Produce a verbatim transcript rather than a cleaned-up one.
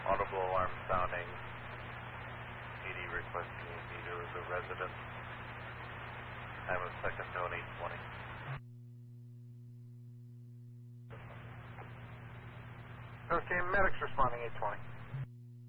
Audible alarm sounding. P D requesting a meet with a resident. Time of second zone eight twenty. Okay, medics responding eight twenty.